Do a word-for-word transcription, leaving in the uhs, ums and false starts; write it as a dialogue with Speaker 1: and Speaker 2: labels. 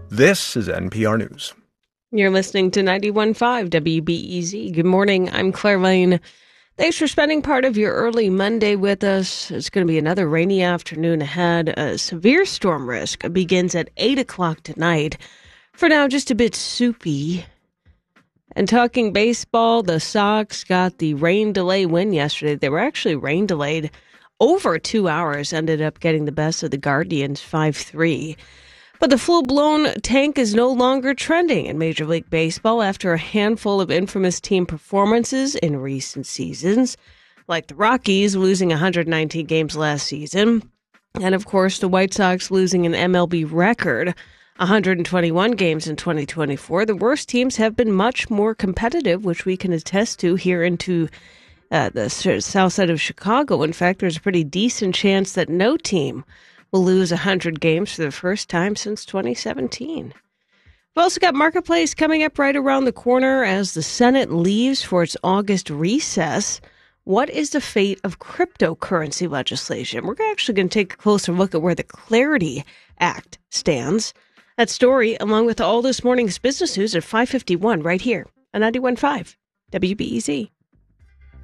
Speaker 1: This is N P R News.
Speaker 2: You're listening to ninety-one point five W B E Z. Good morning. I'm Claire Lane. Thanks for spending part of your early Monday with us. It's going to be another rainy afternoon ahead. A severe storm risk begins at eight o'clock tonight. For now, just a bit soupy. And talking baseball, the Sox got the rain delay win yesterday. They were actually rain delayed over two hours, ended up getting the best of the Guardians five three. But the full-blown tank is no longer trending in Major League Baseball after a handful of infamous team performances in recent seasons, like the Rockies losing one hundred nineteen games last season, and of course the White Sox losing an M L B record one hundred twenty-one games in twenty twenty-four. The worst teams have been much more competitive, which we can attest to here into uh, the south side of Chicago. In fact, there's a pretty decent chance that no team will lose one hundred games for the first time since twenty seventeen. We've also got Marketplace coming up right around the corner as the Senate leaves for its August recess. What is the fate of cryptocurrency legislation? We're actually going to take a closer look at where the Clarity Act stands. That story, along with all this morning's business news at five fifty-one right here on ninety-one point five W B E Z.